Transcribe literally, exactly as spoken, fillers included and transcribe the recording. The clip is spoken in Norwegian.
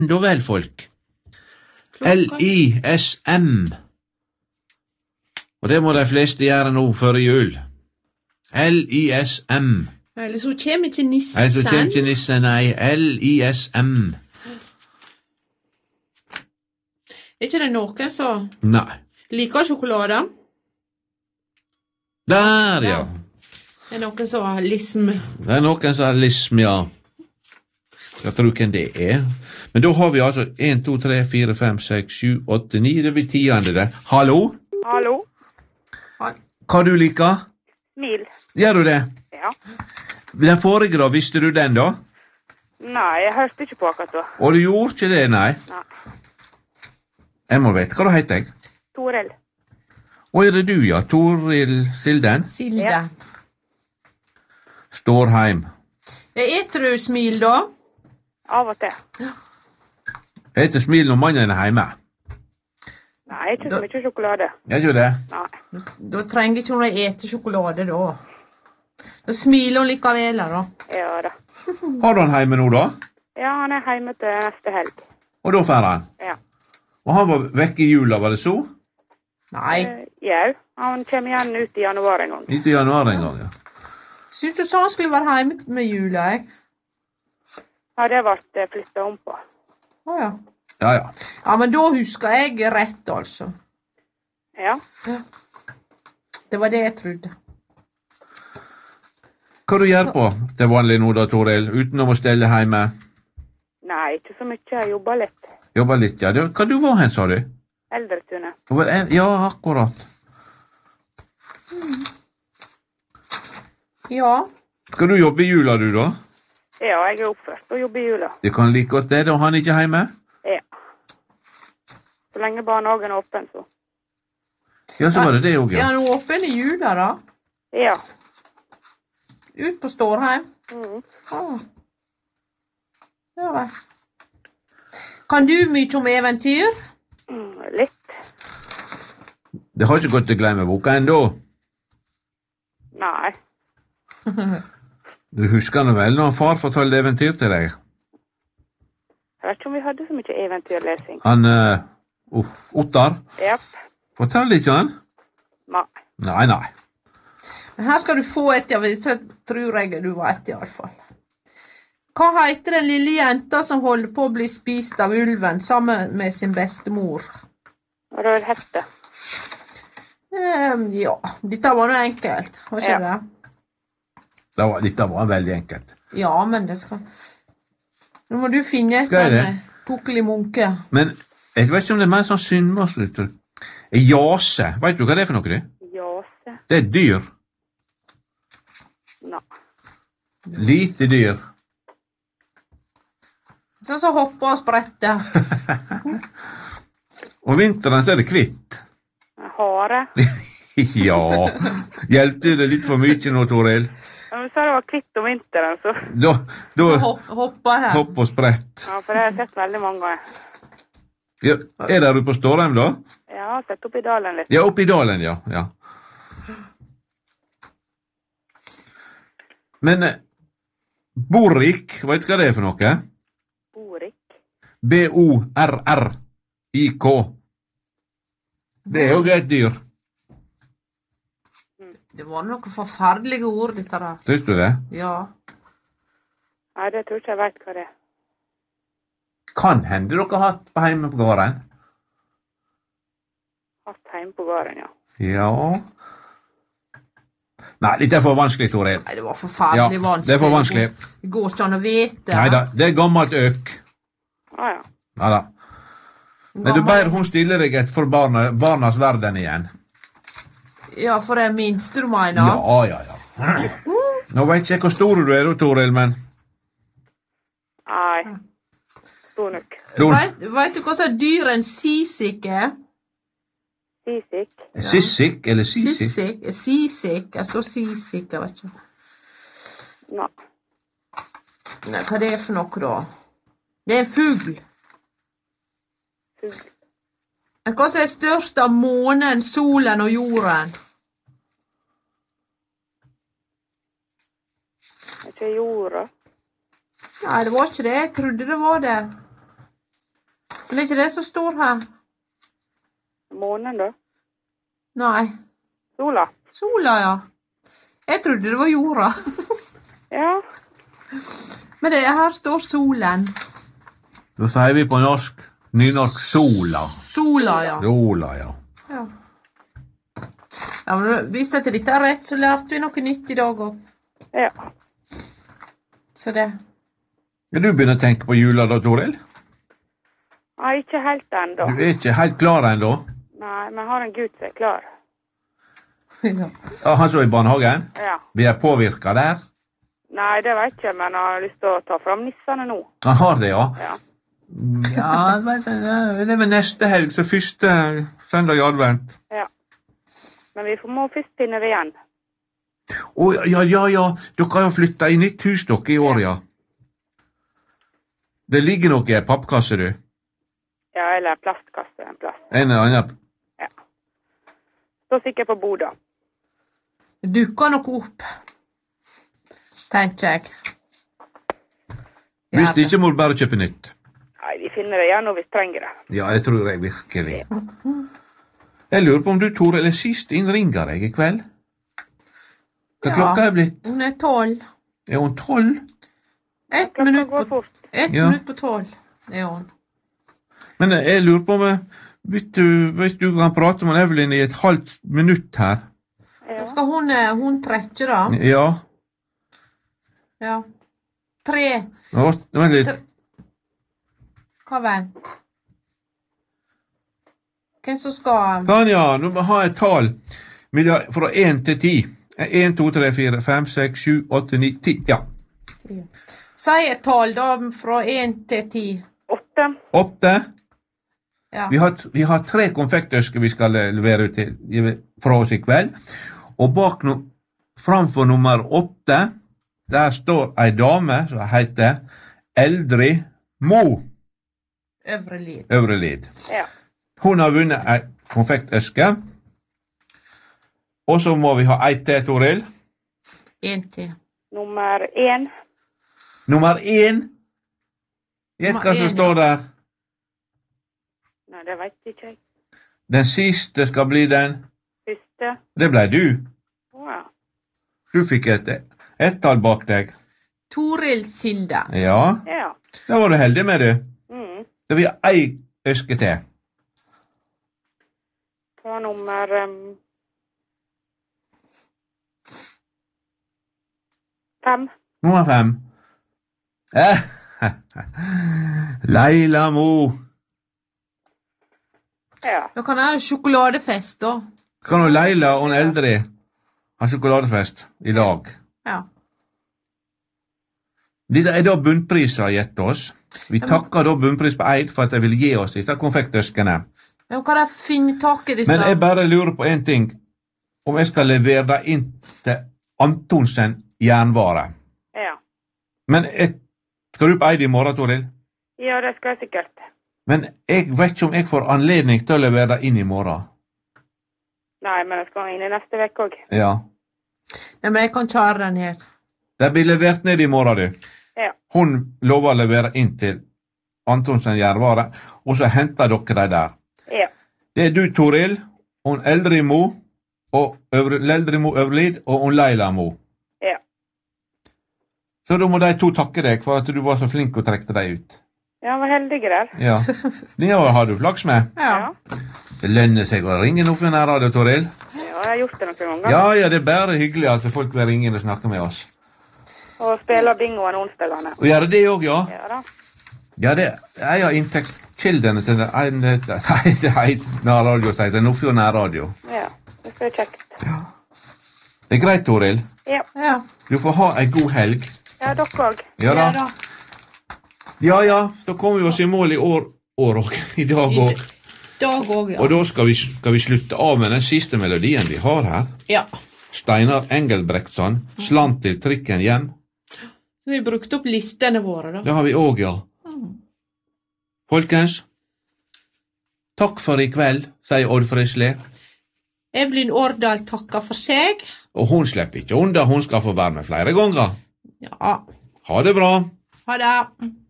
Da vel, folk. L I S M. Og det må de fleste gjøre nå før jul. L I S M. Eller så kommer ikke nissen. Eller så kommer ikke nissen, nei. L I S M. Er ikke det noen som Nei. liker sjokolade? Der, ja. Det er noen som har lism. Det er noen som har lism, ja. Jeg tror ikke det er. Men da har vi altså en, to, tre, fire, fem, seks, sju, åtte, ni. Det blir tiende det. Hallo? Hallo? Hva du liker? Smil. Gjør du det? Ja. Den forrige da, visste du den da? Nei, jeg hørte ikke på akkurat da. Og du gjorde ikke det, nei? Nei. Jeg må vite, hva du heter jeg? Torell. Og er det du, ja? Toril Silden? Silde. Ja. Stårheim. Er etru smil da? Av og til. Jeg heter Smil når mannen er hjemme. Nei, ikke så mye sjokolade. Jeg gjør det. Nei. Da trenger ikke hun å ete sjokolade da. Da smiler hun likevel da. Ja da. Har du han hjemme nå da? Ja, han er hjemme til neste helg. Og da fer han? Ja. Og han var vekke i jula, var det så? Nei. Eh, ja, han kommer igjen ut i januar en gang. Litt i januar en gang, ja. Synes du så han skulle være hjemme med jula, jeg? Ja, det ble flyttet om på. Åja. Ja, ja. Ja, men da husker jeg rett, altså. Ja. Det var det jeg trodde. Hva du gjør på til vanlig nå da, Toril, utenom å stelle hjemme? Nei, ikke så mye. Jeg jobber litt. Jobber litt, ja. Hva du var hen, sa du? Eldretunet. Ja, akkurat. Ja. Skal du jobbe i jula, du da? Ja, jeg er oppført og jobber i jula. Det kan like godt det, da han ikke er hjemme? Ja. Så lenge barnehagen er åpen, så. Ja, så var det det også, Er ja. han åpen i jula, da? Ja. Ut på Stårheim? Mm. Ah. Ja, vel. Kan du mye om eventyr? Mm, litt. Det har ikke gått til glemmeboka ennå. Nei. Du husker nå vel når far fortalte eventyr til deg? Jeg vet ikke om vi hadde så mye eventyrlesing. Han, uh, uh, Ottar, Japp. fortalte ikke han? Nei. Nei, nei. Her skal du få et, ja, det tror jeg du vet i alle fall. Hva heter den lille jenta som holder på å bli spist av ulven sammen med sin bestemor? Hva det vel hette? Um, ja, dette var noe enkelt, var ikke Ja. det? Det var, dette var veldig enkelt. Ja, men det skal... Nå må du finne et Skal jeg det? sånn tukelig munke. Men jeg vet ikke om det er mer sånn syndmål. Jase, vet du hva det er for noe? Det, Jase. det er et dyr. Nei. Lite dyr. Sånn som hopper og spretter. Og vinteren så er det kvitt. Hare. Ja, hjelpte det litt for mye nå, Toril? Ja, men så det var kvitt om vinteren, så. Da, da Så hopp, hopper her. hopp og sprett. Ja, for det har jeg sett veldig mange ganger. Ja, er dere på Stårheim da? Ja, jeg har sett opp i dalen litt. Ja, oppe i dalen, ja. ja. Men eh, Borrik, vet du hva det er for noe? Borik. B O R R I K. Det er jo et dyr. Det var noen forferdelige ord, dette der. Syns du det? Ja. Nei, det tror ikke jeg vet hva det er. Kan hende dere har hatt på hjemme på gården. Hatt hjemme på gården, ja. Ja. Nei, dette er for vanskelig, Toril. Nei, det var forferdelig Ja, vanskelig. det er for vanskelig. Det går ikke an å vite. Neida, det er gammelt øk. Ah, ja. Neida. Men du ber hun stille deg et for barna, barnas verden igjen. Ja, for det minste du mener. Ja, ja, ja. Nå vet ikke jeg hvor stor du er, Toril, men... Nei. Stor nok. Stor. Vet, vet du hva som er dyr en sisik er? Sisik. Sissik, eller sisik? Sisik. Sisik. Jeg står sisik, jeg vet ikke. Nei. Nei, hva det er for noe da? Det er en fugl. Fugl. Hva som er størst av månen, solen og jorden? Er ikke jorda? Nei, det var ikke det. Jeg trodde det var det. Men er ikke det så stor her? Månen, da? Nei. Sola? Sola, ja. Jeg trodde det var jorda. Ja. Men det her står solen. Da sier vi på norsk, nynorsk, sola. Sola, ja. Sola, ja. Ja. Ja, men hvis dette er rett, så lærte vi noe nytt i dag også. Ja. Så det. Vil du begynne å tenke på jula da, Toril? Nei, ikke helt enda. Du er ikke helt klar ennå. Nei, men jeg har en gutt som er klar. Ja. Ja, han som er i barnehagen? Ja. Vi er påvirket der? Nei, det vet jeg ikke, men jeg har lyst til å ta fram nissene nå. Han har det, ja. Ja. Ja, vet du, det er vel neste helg, så første søndag i advent. Ja. Men vi må først finne det igjen. Å, ja, ja, ja. Dere har jo flyttet i nytt hus, dere, i år, ja. Det ligger noe i pappkasse, du. Ja, eller plastkasse en plass. En eller annen. Ja. Står sikkert på bordet. Dukker noe opp. Tenker jeg. Hvis det ikke må du bare kjøpe nytt. Nei, vi finner det igjen når vi trenger det. Ja, jeg tror jeg virkelig. Jeg lurer på om du, Tore, eller sist innringer deg i kveld? Hva Ja. klokka er blitt? Hun er tolv. Er hun tolv? Ett Klokka minutt går på, fort. ett Ja. minutt på tolv er hun. Men jeg lurer på om jeg- hvis du, hvis du kan prate med Evelyn i et halvt minutt her. Ja. Da skal hun, eh, hun trekke da. Ja. Ja. Tre. Å, vent litt. Hva vent? Hvem som skal... Tanja, nå må jeg ha et tall. Mellom- Fra én til ti. En, to, tre, fire, fem, seks, sju, åtte, ni, ti. Ja. Si et tall da, fra én til ti. Åtte. Åtte. Ja. Vi har, vi har tre konfektøsker vi skal levere ut til, fra oss i kveld. Og bak no, framfor nummer åtte, der står ei dame som heter Eldrid Mo. Øvre lid. Øvre lid. Ja. Hun har vunnet ei konfektøske. Og så må vi ha ei til, Toril. En til. Nummer én. Nummer én. Gjett Nummer hva som én, står der. Nei, det vet ikke jeg. Den siste skal bli den. Første. Det ble du. Wow. Du fikk et ett-tall bak deg. Toril Silde. Ja, Ja. da var du heldig med det. Mm. Da vil jeg ei øske til. Ta nummer um, fem. Nummer fem. Eh, Leila Mo. Ja. Da kan jeg ha sjokoladefest da. Kan du Leila og en eldre ha sjokoladefest i lag? Ja. Dette er da bunnpriser gitt oss. Vi takker da bunnpris på Eid for at de vil gi oss disse konfektøskene. Da kan jeg finne tak i disse. Men jeg bare lurer på en ting. Om jeg skal levere det inn til Antonsen jernvare. Ja. Men jeg, skal du på Eid i morgen, Toril? Ja, det skal jeg sikkert. Men jeg vet ikke om jeg får anledning til å levere det inn i morgen. Nei, men jeg skal inn i neste vekk også. Ja. Nei, men jeg kan kjøre den her. Det blir levert ned i morgen, du. Ja. Hun lover å levere inn til Antonsen jernvare, og så henter dere de der. Ja. Det er du, Toril, og Eldrid Mo, og Øvre, Eldrid Mo Øverlid, og hun Leila Mo. Ja. Så da må de to takke deg for at du var så flink å trekke deg ut. Ja, var heldige der. Ja. Det har du flaks med. Ja. Det lønner seg å ringe noe for denne radio, Toril. Ja, jeg har gjort det noen ganger. Ja, ja, det er bare hyggelig at folk vil ringe inn og snakke med oss. Og spiller bingoen onsdagene. Og gjøre det også, ja. Ja da. Ja, det er ja, inntektskildene til en, en, nei, det er nærradio, sier det. Nordfjord nærradio. Ja, det skal være kjekt. Det er greit, Toril. Ja. Ja. Du får ha en god helg. Ja, dere også. Ja da. Ja da. Ja, ja, så kommer vi oss i mål i år, år og i dag I òg. dag også, ja. Og da skal vi, skal vi slutte av med den siste melodien vi har her. Ja. Steinar Engelbrektsson, Slant til trikken hjem. Så vi brukte opp listene våre da. Det har vi òg, ja. Folkens, takk for i kveld, sier Odd Frisley. Evelyn Årdal takker for seg. Og hun slipper ikke unna, hun skal få være med flere ganger. Ja. Ha det bra. Ha det.